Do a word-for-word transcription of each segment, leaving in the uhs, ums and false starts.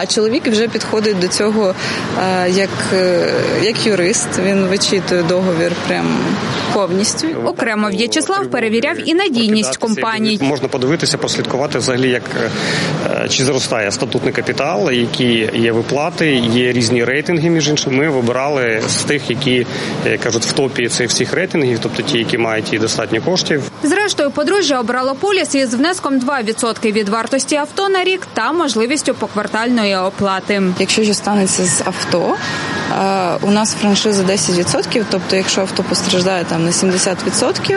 А чоловік вже підходить до цього як, як юрист. Він вичитує договір прям повністю. Окремо В'ячеслав перевіряв і надійність компаній. Можна подивитися, прослідкувати взагалі, як чи зростає статутний капітал, які є виплати, є різні рейтинги, між іншим. Ми вибирали з тих, які, як кажуть, в топі цих всіх рейтингів, тобто ті, які мають і достатньо коштів. Зрештою, подружжя обрало поліс із внеском два відсотки від вартості авто на рік та можливістю поквартальної оплати. Якщо що станеться з авто, у нас франшиза десять відсотків, тобто якщо авто постраждає там на сімдесят відсотків,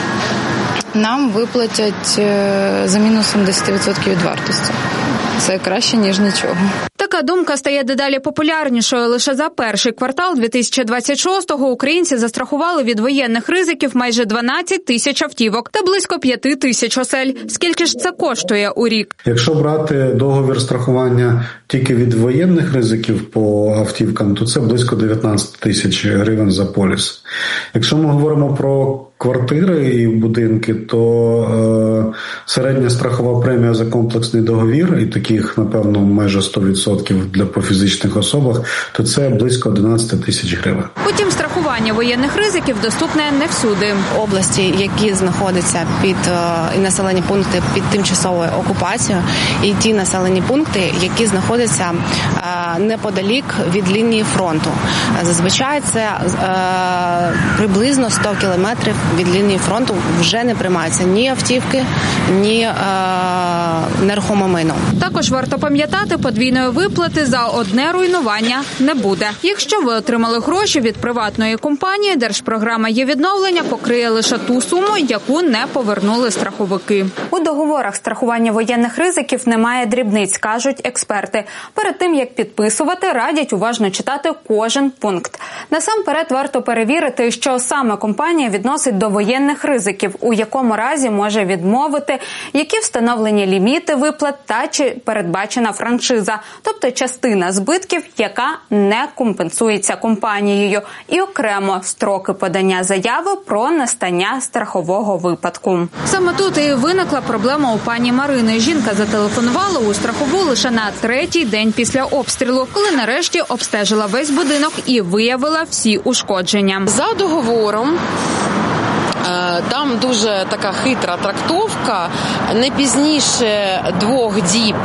нам виплатять за мінусом десять відсотків від вартості. Це краще, ніж нічого. Така думка стає дедалі популярнішою. Лише за перший квартал дві тисячі двадцять шостого українці застрахували від воєнних ризиків майже дванадцять тисяч автівок та близько п'ять тисяч осель. Скільки ж це коштує у рік? Якщо брати договір страхування тільки від воєнних ризиків по автівкам, то це близько дев'ятнадцять тисяч гривень за поліс. Якщо ми говоримо про квартири і будинки, то е, середня страхова премія за комплексний договір, і таких, напевно, майже сто відсотків для по фізичних особах, то це близько одинадцять тисяч гривень. Потім страхування воєнних ризиків доступне не всюди. Області, які знаходяться під і населені пункти під тимчасовою окупацією, і ті населені пункти, які знаходяться е, неподалік від лінії фронту. Зазвичай це е, приблизно сто кілометрів від лінії фронту вже не приймаються ні автівки, ні е, нерухоме майно. Також варто пам'ятати, подвійної виплати за одне руйнування не буде. Якщо ви отримали гроші від приватної компанії, Держпрограма «Є-відновлення» покриє лише ту суму, яку не повернули страховики. У договорах страхування воєнних ризиків немає дрібниць, кажуть експерти. Перед тим, як підписувати, радять уважно читати кожен пункт. Насамперед варто перевірити, що саме компанія відносить до воєнних ризиків, у якому разі може відмовити, які встановлені ліміти виплат та чи передбачена франшиза, тобто частина збитків, яка не компенсується компанією, і окремо строки подання заяви про настання страхового випадку. Саме тут і виникла проблема у пані Марини. Жінка зателефонувала у страхову лише на третій день після обстрілу, коли нарешті обстежила весь будинок і виявила всі ушкодження. За договором там дуже така хитра трактовка, не пізніше двох діб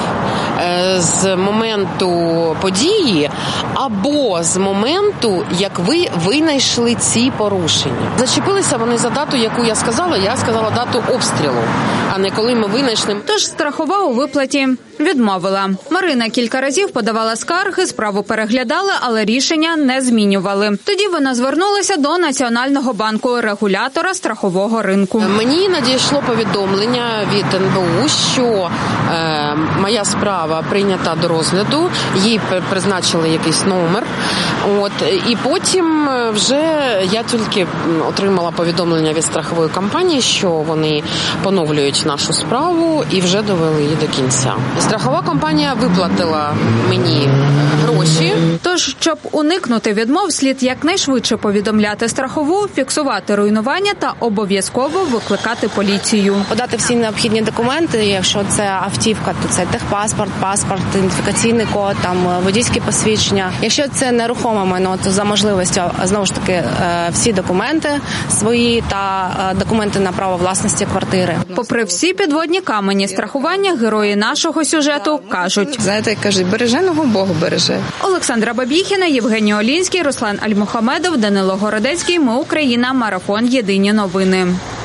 з моменту події або з моменту, як ви винайшли ці порушення. Зачепилися вони за дату, яку я сказала, я сказала дату обстрілу, а не коли ми винайшли. Тож страхова у виплаті відмовила. Марина кілька разів подавала скарги, справу переглядали, але рішення не змінювали. Тоді вона звернулася до Національного банку, регулятора страхового ринку. Мені надійшло повідомлення від ен бе у, що е, моя справа прийнята до розгляду, їй призначили якийсь номер. От, і потім вже я тільки отримала повідомлення від страхової компанії, що вони поновлюють нашу справу і вже довели її до кінця. Страхова компанія виплатила мені гроші. Тож, щоб уникнути відмов, слід якнайшвидше повідомляти страхову, фіксувати руйнування та обов'язково викликати поліцію. Подати всі необхідні документи, якщо це автівка, то це техпаспорт, паспорт, ідентифікаційний код, там водійське посвідчення. Якщо це нерухоме майно, то за можливістю, знову ж таки, всі документи свої та документи на право власності квартири. Попри всі підводні камені страхування, герої нашого сюжету кажуть. Знаєте, як кажуть, береженого Бог береже. Олександра Бабіхіна, Євгеній Олінський, Руслан Альмухамедов, Данило Городецький. Ми Україна. Марафон. Єдині новини.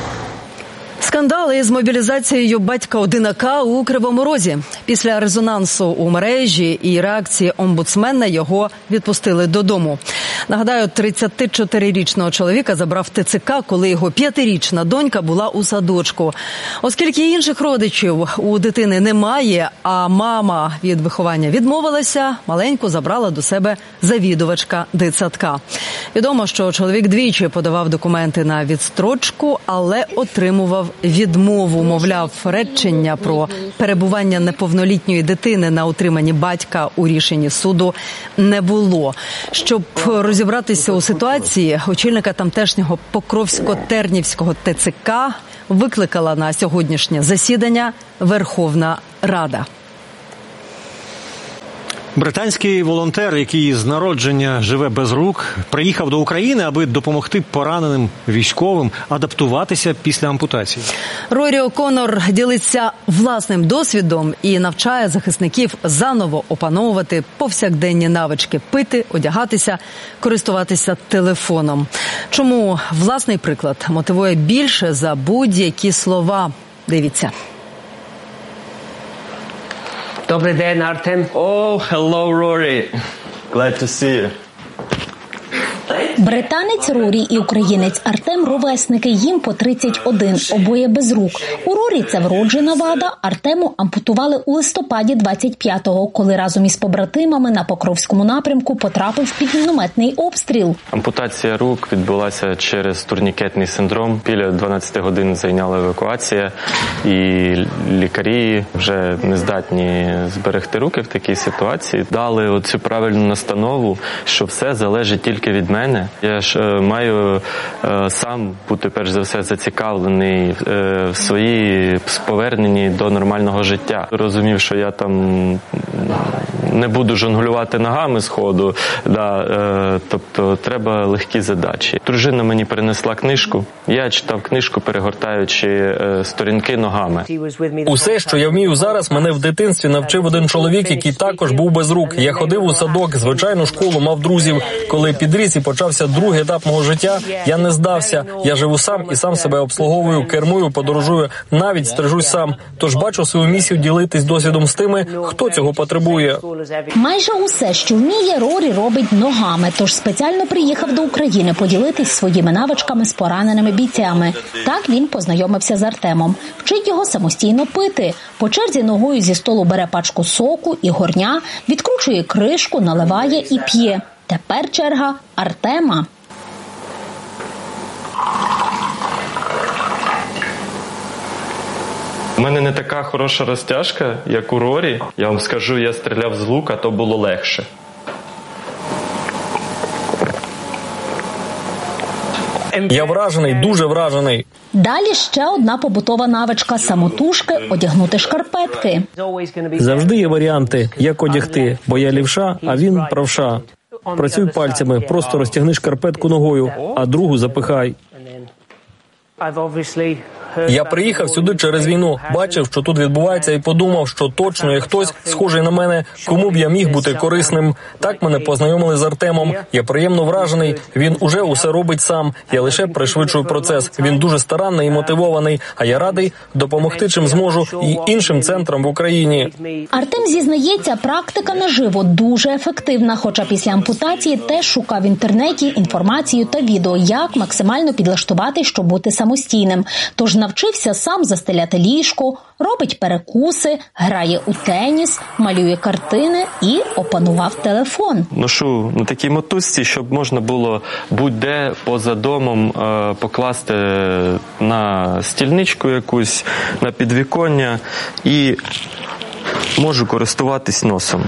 Скандали із мобілізацією батька-одинака у Кривому Розі. Після резонансу у мережі і реакції омбудсмена його відпустили додому. Нагадаю, тридцятичотирирічного чоловіка забрав те це ка, коли його п'ятирічна донька була у садочку. Оскільки інших родичів у дитини немає, а мама від виховання відмовилася, маленьку забрала до себе завідувачка дитсадка. Відомо, що чоловік двічі подавав документи на відстрочку, але отримував відмову. Мовляв, речення про перебування неповнолітньої дитини на утриманні батька у рішенні суду не було. Щоб розібратися у ситуації, очільника тамтешнього Покровсько-Тернівського те це ка викликала на сьогоднішнє засідання Верховна Рада. Британський волонтер, який з народження живе без рук, приїхав до України, аби допомогти пораненим військовим адаптуватися після ампутації. Рорі О'Коннор ділиться власним досвідом і навчає захисників заново опановувати повсякденні навички – пити, одягатися, користуватися телефоном. Чому власний приклад мотивує більше за будь-які слова? Дивіться. Добрий день, Артем. Oh, hello, Rory. Glad to see you. Британець Рорі і українець Артем – ровесники, їм по тридцять один, обоє без рук. У Рорі це вроджена вада, Артему ампутували у листопаді двадцять п'ятого, коли разом із побратимами на Покровському напрямку потрапив під мінометний обстріл. Ампутація рук відбулася через турнікетний синдром. Біля дванадцяти годин зайняла евакуація, і лікарі вже не здатні зберегти руки в такій ситуації. Дали оцю правильну настанову, що все залежить тільки від мене. Я ж е, маю е, сам бути, перш за все, зацікавлений е, в своїй поверненні до нормального життя. Розумів, що я там не буду жонглювати ногами з ходу, да, е, тобто треба легкі задачі. Дружина мені принесла книжку, я читав книжку, перегортаючи е, сторінки ногами. Усе, що я вмію зараз, мене в дитинстві навчив один чоловік, який також був без рук. Я ходив у садок, звичайну школу, мав друзів. Коли підріс і почався другий етап мого життя, я не здався. Я живу сам і сам себе обслуговую, кермую, подорожую, навіть стрижусь сам. Тож бачу свою місію ділитись досвідом з тими, хто цього потребує. Майже усе, що вміє, Рорі робить ногами, тож спеціально приїхав до України поділитись своїми навичками з пораненими бійцями. Так він познайомився з Артемом. Вчить його самостійно пити. По черзі ногою зі столу бере пачку соку і горня, відкручує кришку, наливає і п'є. Тепер черга Артема. У мене не така хороша розтяжка, як у Рорі. Я вам скажу, я стріляв з лука, то було легше. Я вражений, дуже вражений. Далі ще одна побутова навичка – самотужки одягнути шкарпетки. Завжди є варіанти, як одягти, бо я лівша, а він правша. Працюй пальцями, просто розтягни шкарпетку ногою, а другу запихай. Я приїхав сюди через війну, бачив, що тут відбувається, і подумав, що точно є хтось, схожий на мене, кому б я міг бути корисним. Так мене познайомили з Артемом. Я приємно вражений, він уже усе робить сам. Я лише пришвидшую процес. Він дуже старанний і мотивований, а я радий допомогти, чим зможу, і іншим центрам в Україні. Артем зізнається, практика наживо дуже ефективна, хоча після ампутації теж шукав в інтернеті інформацію та відео, як максимально підлаштувати, щоб бути самостійним. Тож навчився сам застеляти ліжко, робить перекуси, грає у теніс, малює картини і опанував телефон. Ношу на такій мотузці, щоб можна було будь-де поза домом е, покласти на стільничку якусь, на підвіконня, і можу користуватись носом.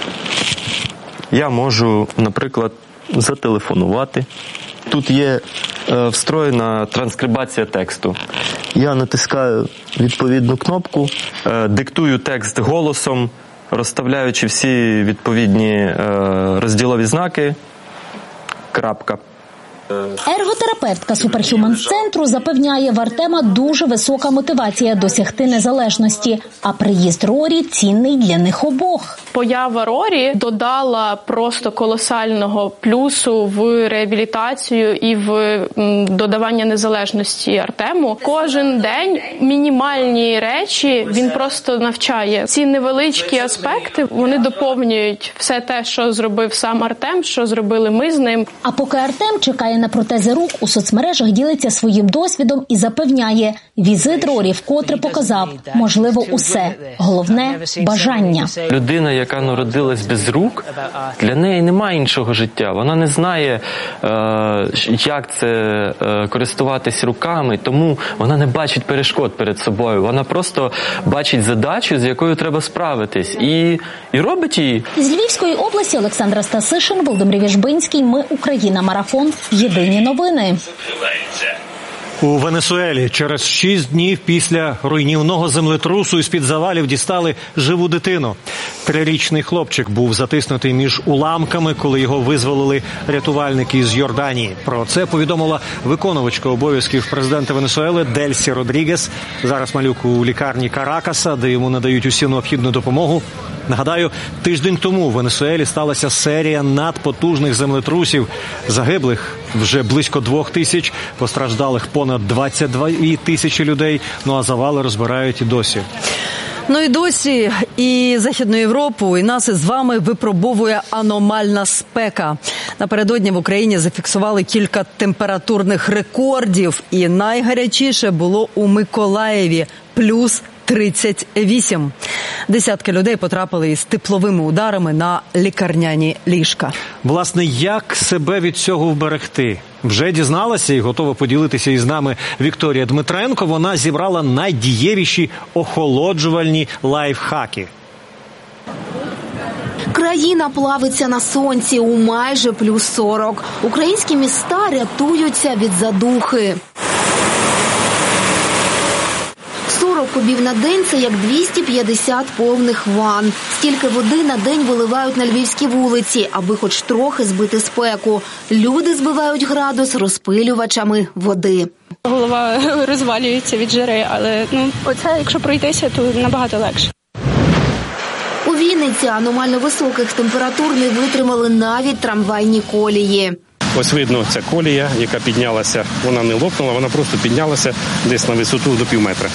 Я можу, наприклад, зателефонувати. Тут є е, встроєна транскрибація тексту. Я натискаю відповідну кнопку, е, диктую текст голосом, розставляючи всі відповідні е, розділові знаки. Крапка. Ерготерапевтка Суперхюман-центру запевняє, в Артема дуже висока мотивація досягти незалежності, а приїзд Рорі цінний для них обох. Поява Рорі додала просто колосального плюсу в реабілітацію і в додавання незалежності Артему. Кожен день мінімальні речі він просто навчає. Ці невеличкі аспекти, вони доповнюють все те, що зробив сам Артем, що зробили ми з ним. А поки Артем чекає на протези рук, у соцмережах ділиться своїм досвідом і запевняє, візит Рорі вкотре показав, можливо усе, головне – бажання. Людина, яка народилась без рук, для неї немає іншого життя. Вона не знає, як це користуватись руками, тому вона не бачить перешкод перед собою. Вона просто бачить задачу, з якою треба справитись, і, і робить її. З Львівської області Олександра Стасишин, Володимир Віжбинський. Ми Україна. Марафон. Єдині новини. У Венесуелі через шість днів після руйнівного землетрусу із-під завалів дістали живу дитину. Трирічний хлопчик був затиснутий між уламками, коли його визволили рятувальники з Йорданії. Про це повідомила виконувачка обов'язків президента Венесуели Дельсі Родрігес. Зараз малюк у лікарні Каракаса, де йому надають усю необхідну допомогу. Нагадаю, тиждень тому в Венесуелі сталася серія надпотужних землетрусів. Загиблих вже близько двох тисяч, постраждалих понад двадцять дві тисячі людей, ну а завали розбирають і досі. Ну і досі і Західну Європу, і нас із вами випробовує аномальна спека. Напередодні в Україні зафіксували кілька температурних рекордів, і найгарячіше було у Миколаєві – плюс тридцять вісім. Десятки людей потрапили із тепловими ударами на лікарняні ліжка. Власне, як себе від цього вберегти? Вже дізналася і готова поділитися із нами Вікторія Дмитренко. Вона зібрала найдієвіші охолоджувальні лайфхаки. Країна плавиться на сонці у майже плюс сорок. Українські міста рятуються від задухи. сорок кубів на день – це як двісті п'ятдесят повних ванн. Стільки води на день виливають на львівські вулиці, аби хоч трохи збити спеку. Люди збивають градус розпилювачами води. Голова розвалюється від жари, але ну, оце, якщо пройтися, то набагато легше. У Вінниці аномально високих температур не витримали навіть трамвайні колії. Ось видно, ця колія, яка піднялася, вона не лопнула, вона просто піднялася десь на висоту до пів метра.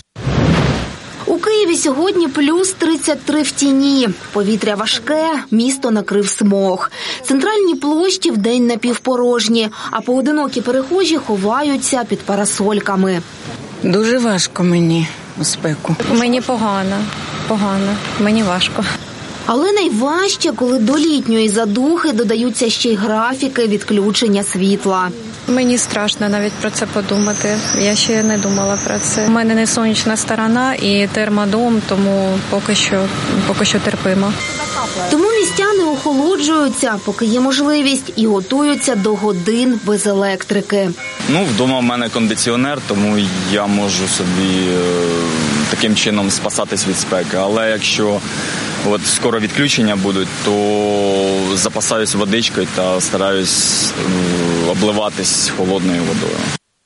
У Києві сьогодні плюс тридцять три в тіні. Повітря важке, місто накрив смог. Центральні площі вдень напівпорожні, а поодинокі перехожі ховаються під парасольками. Дуже важко мені у спеку. Мені погано, погано, мені важко. Але найважче, коли до літньої задухи додаються ще й графіки відключення світла. Мені страшно навіть про це подумати. Я ще не думала про це. У мене не сонячна сторона і термодом, тому поки що, поки що терпимо. Тому містяни охолоджуються, поки є можливість, і готуються до годин без електрики. Ну, вдома в мене кондиціонер, тому я можу собі е, таким чином спасатись від спеки. Але якщо от скоро відключення будуть, то запасаюсь водичкою та стараюсь е, обливатись холодною водою.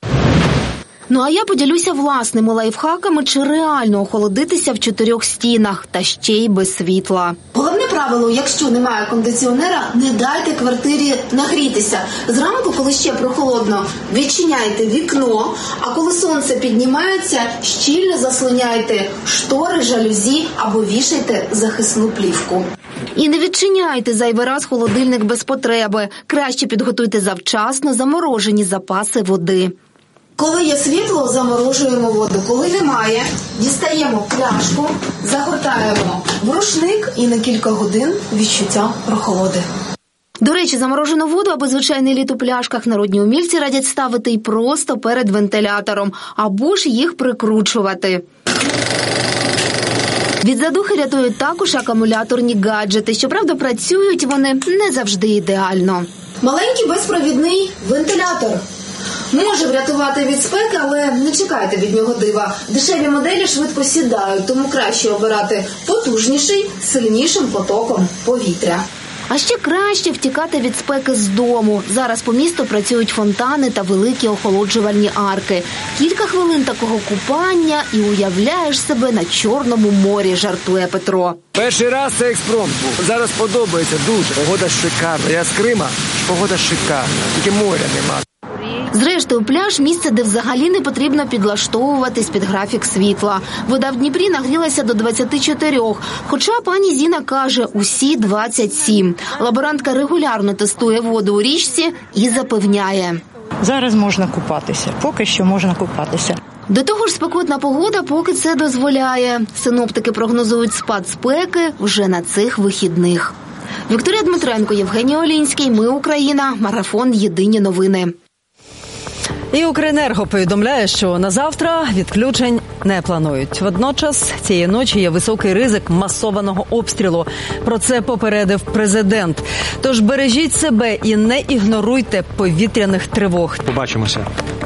Ну а я поділюся власними лайфхаками, чи реально охолодитися в чотирьох стінах, та ще й без світла. Головне правило, якщо немає кондиціонера, не дайте квартирі нагрітися. Зранку, коли ще прохолодно, відчиняйте вікно, а коли сонце піднімається, щільно заслоняйте штори, жалюзі або вішайте захисну плівку. І не відчиняйте зайвий раз холодильник без потреби. Краще підготуйте завчасно заморожені запаси води. Коли є світло, заморожуємо воду. Коли немає, дістаємо пляшку, загортаємо в рушник і на кілька годин відчуття прохолоди. До речі, заморожену воду або звичайний лід у пляшках народні умільці радять ставити й просто перед вентилятором, або ж їх прикручувати. Від задухи рятують також акумуляторні гаджети. Щоправда, працюють вони не завжди ідеально. Маленький безпровідний вентилятор може врятувати від спеки, але не чекайте від нього дива. Дешеві моделі швидко сідають, тому краще обирати потужніший, сильнішим потоком повітря. А ще краще втікати від спеки з дому. Зараз по місту працюють фонтани та великі охолоджувальні арки. Кілька хвилин такого купання і уявляєш себе на Чорному морі, жартує Петро. Перший раз це експромт був. Зараз подобається дуже. Погода шикарна. Я з Крима, погода шикарна. Тільки моря нема. Зрештою, пляж – місце, де взагалі не потрібно підлаштовуватись під графік світла. Вода в Дніпрі нагрілася до двадцяти чотирьох, хоча пані Зіна каже – усі двадцять сім. Лаборантка регулярно тестує воду у річці і запевняє. Зараз можна купатися, поки що можна купатися. До того ж, спекотна погода поки це дозволяє. Синоптики прогнозують спад спеки вже на цих вихідних. Вікторія Дмитренко, Євгеній Олінський. Ми Україна. Марафон «Єдині новини». І Укренерго повідомляє, що на завтра відключень не планують. Водночас цієї ночі є високий ризик масованого обстрілу. Про це попередив президент. Тож бережіть себе і не ігноруйте повітряних тривог. Побачимося.